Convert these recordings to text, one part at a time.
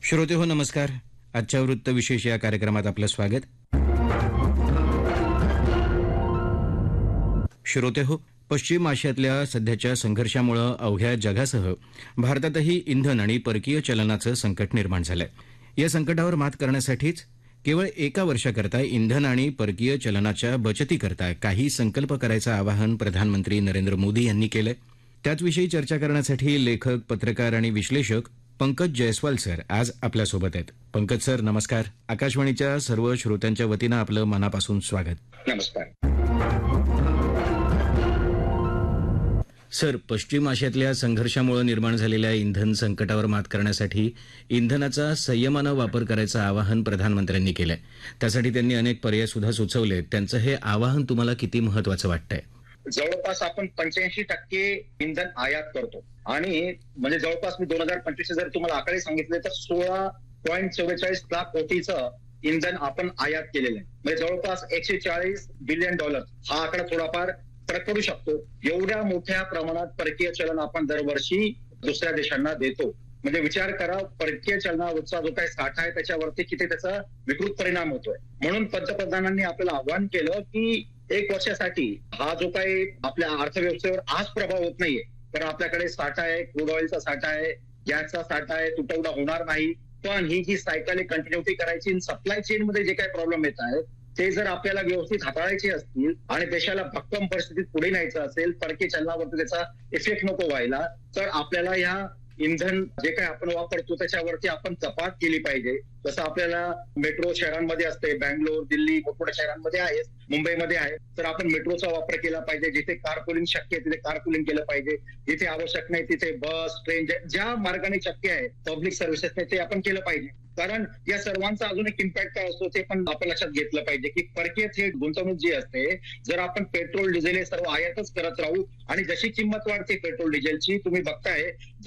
श्रोते हो नमस्कार. आजच्या वृत्तविशेष या कार्यक्रमात आपलं स्वागत. श्रोते हो, पश्चिम आशियातल्या सध्याच्या संघर्षामुळे अवघ्या जगासह भारतातही इंधन आणि परकीय चलनाचं संकट निर्माण झालंय. या संकटावर मात करण्यासाठीच केवळ एका वर्षाकरता इंधन आणि परकीय चलनाच्या बचतीकरता काही संकल्प करायचं आवाहन प्रधानमंत्री नरेंद्र मोदी यांनी केलंय. त्याचविषयी चर्चा करण्यासाठी लेखक, पत्रकार आणि विश्लेषक पंकज जयस्वाल सर आज आपल्यासोबत आहेत. पंकज सर नमस्कार. आकाशवाणीच्या सर्व श्रोत्यांच्या वतीनं आपलं मनापासून स्वागत. नमस्कार सर, पश्चिम आशियातल्या संघर्षामुळे निर्माण झालेल्या इंधन संकटावर मात करण्यासाठी इंधनाचा संयमानं वापर करायचं आवाहन प्रधानमंत्र्यांनी केलंय. त्यासाठी त्यांनी अनेक पर्याय सुद्धा सुचवले. त्यांचं हे आवाहन तुम्हाला किती महत्वाचं वाटतंय? जवळपास आपण 85% इंधन आयात करतो आणि म्हणजे जवळपास मी 2025 जर तुम्हाला आकडे सांगितले तर 16.44 लाख कोटीचं इंधन आपण आयात केलेलं आहे. म्हणजे जवळपास $140 बिलियन हा आकडा थोडाफार फरक पडू शकतो. एवढ्या मोठ्या प्रमाणात परकीय चलन आपण दरवर्षी दुसऱ्या देशांना देतो. म्हणजे विचार करा, परकीय चलनावरचा जो काही साठा आहे त्याच्यावरती किती त्याचा विकृत परिणाम होतोय. म्हणून पंतप्रधानांनी आपल्याला आवाहन केलं की एक वर्षासाठी हा जो काही आपल्या अर्थव्यवस्थेवर आज प्रभाव होत नाहीये, तर आपल्याकडे साठा आहे, क्रूड ऑइलचा साठा आहे, गॅसचा साठा आहे, तुटवडा होणार नाही. पण ही जी सायकल कंटिन्युटी करायची, सप्लाय चेन मध्ये जे काही प्रॉब्लेम येत आहेत ते जर आपल्याला व्यवस्थित हाताळायचे असतील आणि देशाला भक्कम परिस्थितीत पुढे न्यायचं असेल, परकीय चलनावरती त्याचा इफेक्ट नको व्हायला, तर आपल्याला या इंधन जे काही आपण वापरतो त्याच्यावरती आपण कपात केली पाहिजे. जसं आपल्याला मेट्रो शहरांमध्ये असते, बँगलोर, दिल्ली मोठमोठ्या शहरांमध्ये आहे, मुंबईमध्ये आहे, तर आपण मेट्रोचा वापर केला पाहिजे. जिथे कारपुलिंग शक्य आहे तिथे कारपुलिंग केलं पाहिजे. जिथे आवश्यक नाही तिथे बस, ट्रेन, ज्या मार्गाने शक्य आहे पब्लिक सर्व्हिसेस ते आपण केलं पाहिजे. कारण या सर्वांचा अजून एक इम्पॅक्ट काय असतो ते पण आपण लक्षात घेतलं पाहिजे की परकीय थेट गुंतवणूक जी असते, जर आपण पेट्रोल डिझेल हे सर्व आयातच करत राहू आणि जशी किंमत वाढते पेट्रोल डिझेलची, तुम्ही बघताय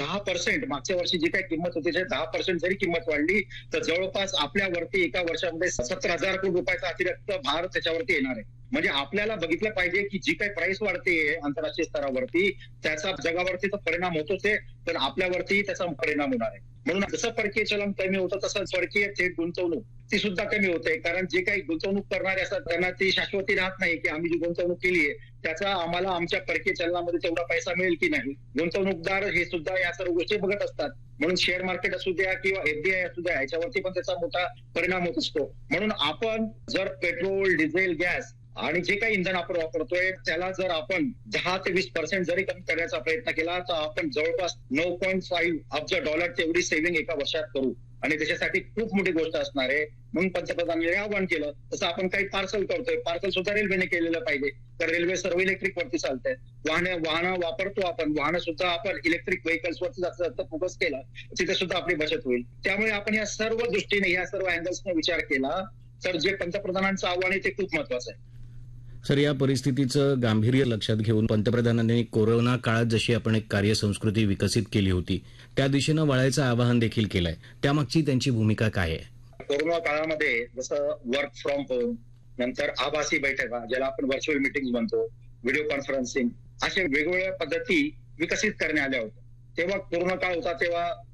10% मागच्या वर्षी जी काही किंमत होती 10% जरी किंमत वाढली तर जवळपास आपल्यावरती एका वर्षामध्ये 70,000 कोटी रुपयाचा अतिरिक्त भार त्याच्यावरती येणार आहे. म्हणजे आपल्याला बघितलं पाहिजे की जी काही प्राइस वाढते आंतरराष्ट्रीय स्तरावरती त्याचा जगावरती तर परिणाम होतोच आहे, पण आपल्यावरती त्याचा परिणाम होणार आहे. म्हणून जसं परकीय चलन कमी होतं तसं परकीय थेट गुंतवणूक ती सुद्धा कमी होते. कारण जे काही गुंतवणूक करणारे असतात त्यांना ती शाश्वती राहत नाही की आम्ही जी गुंतवणूक केली आहे त्याचा आम्हाला आमच्या परकीय चलनामध्ये तेवढा पैसा मिळेल की नाही. गुंतवणूकदार हे सुद्धा या सर्व गोष्टी बघत असतात. म्हणून शेअर मार्केट असू द्या किंवा FDI असू द्या, याच्यावरती पण त्याचा मोठा परिणाम होत असतो. म्हणून आपण जर पेट्रोल, डिझेल, गॅस आणि जे काही इंधन आपण वापरतोय त्याला जर आपण 10 ते 20% जरी कमी करण्याचा प्रयत्न केला तर आपण जवळपास $9.5 अब्ज एवढी सेव्हिंग एका वर्षात करू आणि त्याच्यासाठी खूप मोठी गोष्ट असणार आहे. म्हणून पंतप्रधानांनी आवाहन केलं. तसं आपण काही पार्सल करतोय, पार्सल सुद्धा रेल्वेने केलेलं पाहिजे. तर रेल्वे सर्व इलेक्ट्रिक वरती चालतंय. वाहनं वापरतो आपण, वाहनं सुद्धा आपण इलेक्ट्रिक व्हेकल्स वरती जास्त फोकस केला तिथे सुद्धा आपली बचत होईल. त्यामुळे आपण या सर्व दृष्टीने या सर्व अँगल्सने विचार केला तर जे पंतप्रधानांचं आव्हान आहे ते खूप महत्वाचं आहे. सर, या परिस्थितीचं गांभीर्य लक्षात घेऊन पंतप्रधानांनी कोरोना काळात जशी आपण एक कार्यसंस्कृती विकसित केली होती त्या दिशेनं वळायचं आवाहन देखील केलंय. त्यामागची त्यांची भूमिका काय आहे? कोरोना काळामध्ये जसं वर्क फ्रॉम होम, नंतर आभासी बैठका ज्याला आपण व्हर्च्युअल मीटिंग म्हणतो, व्हिडिओ कॉन्फरन्सिंग, अशा वेगवेगळ्या पद्धती विकसित करण्यात आल्या होत्या. तेव्हा कोरोना काळ होता तेव्हा